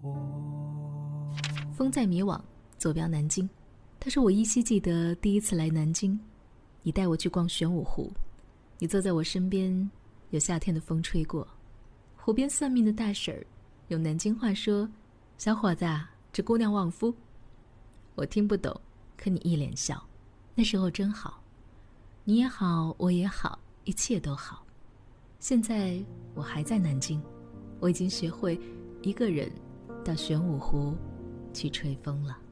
风在迷惘，坐标南京。它是我依稀记得第一次来南京，你带我去逛玄武湖，你坐在我身边，有夏天的风吹过。湖边算命的大婶儿用南京话说：“小伙子，这姑娘旺夫。”我听不懂，可你一脸笑。那时候真好，你也好，我也好，一切都好。现在我还在南京，我已经学会一个人到玄武湖去吹风了。